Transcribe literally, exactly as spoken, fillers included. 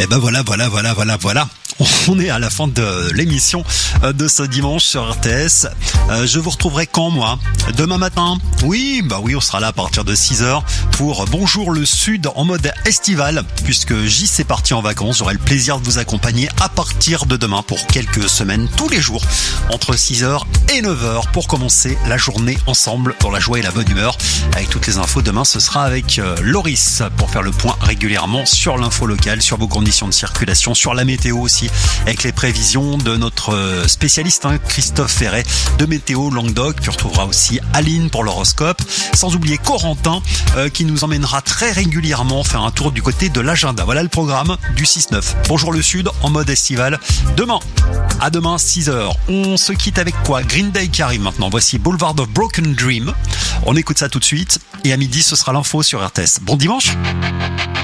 Et ben voilà, voilà, voilà, voilà, voilà. On est à la fin de l'émission de ce dimanche sur R T S. Euh, je vous retrouverai quand, moi? Demain matin? Oui, bah oui, on sera là à partir de six heures pour Bonjour le Sud en mode estival, puisque J C est parti en vacances. J'aurai le plaisir de vous accompagner à partir de demain pour quelques semaines, tous les jours, entre six heures et neuf heures, pour commencer la journée ensemble dans la joie et la bonne humeur. Avec toutes les infos, demain, ce sera avec euh, Loris pour faire le point régulièrement sur l'info locale, sur vos conditions de circulation, sur la météo aussi, avec les prévisions de notre spécialiste hein, Christophe Ferret de Météo Languedoc. Tu retrouveras aussi Aline pour l'horoscope, sans oublier Corentin euh, qui nous emmènera très régulièrement faire un tour du côté de l'agenda. Voilà le programme du six neuf. Bonjour le Sud en mode estival. Demain, à demain six heures. On se quitte avec quoi? Green Day qui arrive maintenant. Voici Boulevard of Broken Dream. On écoute ça tout de suite et à midi ce sera l'info sur R T S. Bon dimanche.